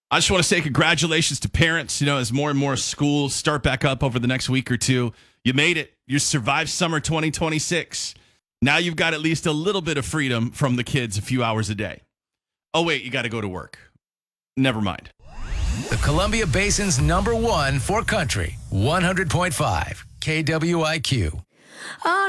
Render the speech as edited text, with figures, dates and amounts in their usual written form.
I just want to say congratulations to parents, as more and more schools start back up over the next week or two. You made it. You survived summer 2026. Now you've got at least a little bit of freedom from the kids a few hours a day. Oh, wait, you got to go to work. Never mind. The Columbia Basin's #1 for country, 100.5 KWIQ.